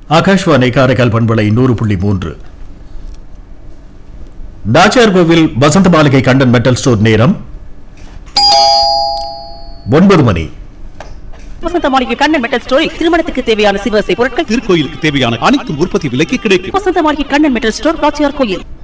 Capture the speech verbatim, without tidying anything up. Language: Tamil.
ஆகாஷ்வாணி காரைக்கால் பண்பலை நூறு புள்ளி மூன்று. நாச்சியார் கோவில் வசந்த மாளிகை கண்டன் மெட்டல் ஸ்டோர் நேரம் ஒன்பது மணி. வசந்த மாளிகை கண்ணன் மெட்டல் ஸ்டோரில் திருமணத்துக்கு தேவையான சிவசை பொருட்கள், திருக்கோயிலுக்கு தேவையான அனைத்து உற்பத்தி விலைக்கு கிடைக்கும். வசந்த மாளிகை கண்ணன் மெட்டல் ஸ்டோர், நாச்சியார் கோயில்.